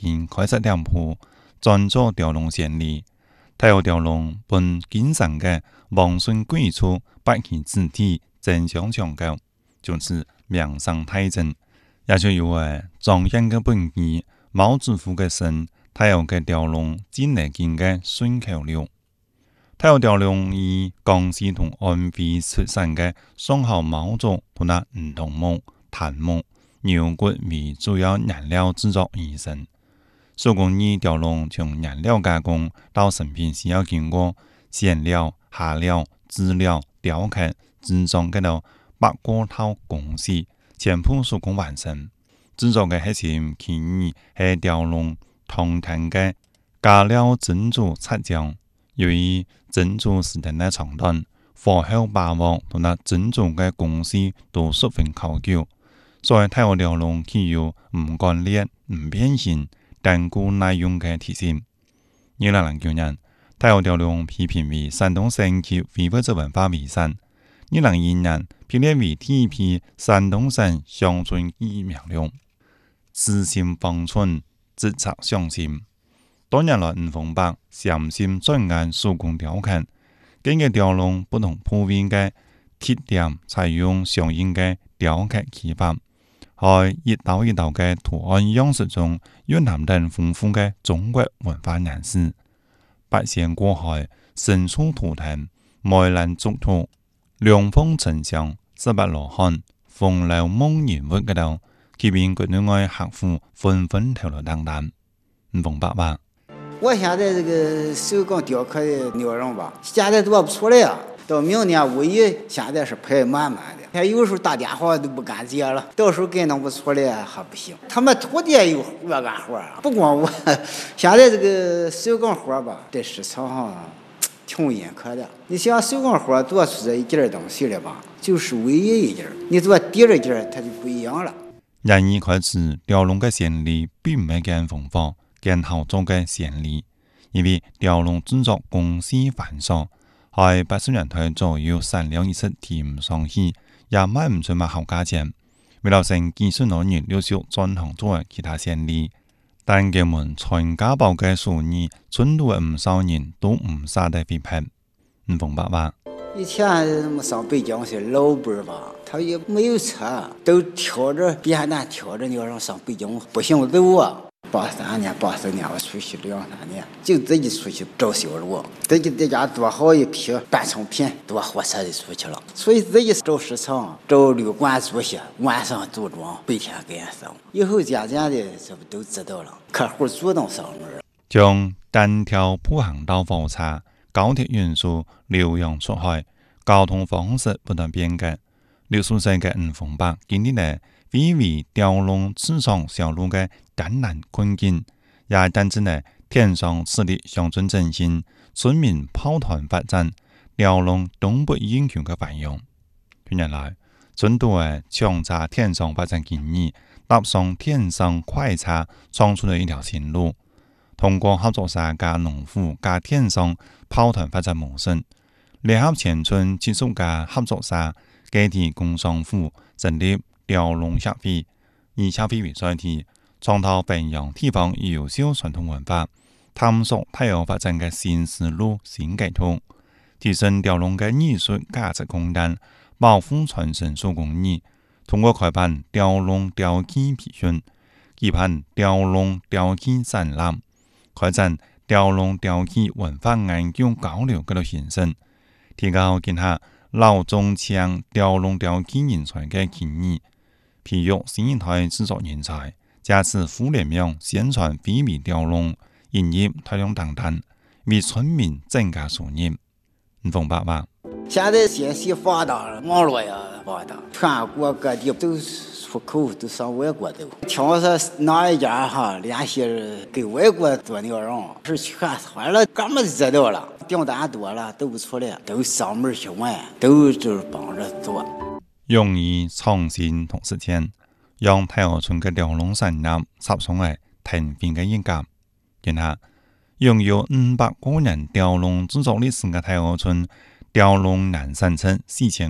间开设店铺，专做钓龙生意。太和钓龙本经常嘅王孙贵族把其肢体正常长高，从此名声大振。也就有庄严嘅本意，毛主席嘅神，太和嘅钓龙进嚟見嘅順口溜。太和钓龍以江西同安徽出產嘅上好毛竹同埋梧桐木、檀木、牛骨為主要原料製作而成。手工藝釣龍從原料加工到成品需要經過鮮料、下料、製料、雕刻、製裝嘅到8個套工序，全部手工完成。製作嘅核心技藝係釣龍同藤嘅加料珍珠擦漿，由於珍珠時間嘅長短、火候把握同埋珍珠嘅工序都十分考究，所以太和釣龍具有唔乾裂、唔變形、堅固耐用嘅特性。2009年，太和釣龍被評為山東省級非物質文化遺產。2012年，被列為第一批山東省鄉村記憶名錄。詩心芳村，直插上心。多年來，吳鳳伯潛心鑽研手工雕刻，根據釣龍不同部位嘅特點，採用相應嘅雕刻技法，喺一道一道嘅圖案樣式中蘊含等豐富嘅中國文化顏色。八仙過海，神出圖騰，梅蘭竹圖，涼風沉香，18羅漢，風流夢人活嗰度，佢邊個另外客戶紛紛投入當當。吳鳳伯話： 我現在這個手工雕刻的內容吧，現在多不錯了呀。到明年5月，現在是排滿滿的。還有時候打電話都不敢接了，到時候給弄不出來還不行。他們徒弟也有活幹活啊，不光我。現在這個手工活吧，在市場上挺認可的。你像手工活做出這一件東西了吧，就是唯一一件。你做第二件，它就不一樣了。 然而開始釣龍嘅先例並唔係咁豐富。更好做嘅先例，因為釣龍製作工序繁瑣，喺80年代左右產量一直提唔上去，也賣唔出乜好價錢。為了省技術人員陸續轉行做其他先例，但佢們全家寶嘅手藝，村度嘅唔少人都唔捨得批評。吳鳳伯話： 以前上北京是老輩吧，他也沒有車，都挑着扁擔挑着，你要讓上北京不行走啊。83年、84年，我出去2、3年，就自己出去找修路，自己在家做好一批半成品，坐火車就出去了。所以自己找市场、找旅馆住下，晚上组装，白天给人送。以後漸漸的，這不都知道了，客戶主動上門。 將單條鋪行道火車、高鐵運輸流洋出海，交通方式不斷變革。60歲嘅吳鳳伯經歷了非遺釣龍市場銷路嘅艱難困境，也導致了田上勢力鄉村振興、村民抱團發展、釣龍東北英雄嘅繁榮。近年來，村度嘅搶茶田上發展經驗，搭上田上快車，創出了一條新路。通過合作社加農戶加田上抱團發展模式，聯合全村70家合作社、集體工商戶成立釣龍協會，以協會為主體，創造培養地方優秀傳統文化，探索太和發展嘅新思路、新計圖，提升釣龍嘅藝術價值空間，保護傳承手工藝。通過開辦釣龍釣具培訓，舉辦釣龍釣具展覽，開展釣龍釣具文化研究交流嘅形式，提高今下老中青釣龍釣具人才嘅建議，培育新一代製作人才，加持互聯網宣傳非遺釣龍，引入推廣等等，為村民增加收入。吳鳳伯話： 現在信息發達，網絡也發達，全國各地都出口，都上外國走。聽說哪一家聯繫給外國做內容，是全傳了，咱們知道了，訂單多了都不出來，都上門去問，都就是幫着做。 用以創新同實踐，讓太和村嘅釣龍產業插上嚟騰飛嘅一格。然下擁有500個人釣龍製作歷史嘅太和村，釣龍南山村4000